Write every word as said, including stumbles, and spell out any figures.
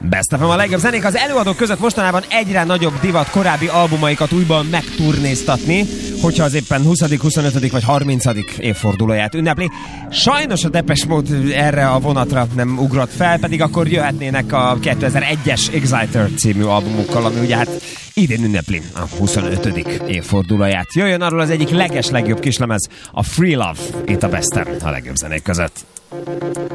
Best ef em a legjobb zenék. Az előadók között mostanában egyre nagyobb divat korábbi albumaikat újban megturnéztatni, hogyha az éppen huszadik, huszonötödik vagy harmincadik évfordulóját ünnepli. Sajnos a Depeche Mode erre a vonatra nem ugrott fel, pedig akkor jöhetnének a kétezer-egyes Exciter című albumukkal, ami ugye hát idén ünnepli a huszonötödik évfordulóját. Jöjjön arról az egyik leges legjobb kislemez, a Free Love, itt a Best ef em a legjobb zenék között.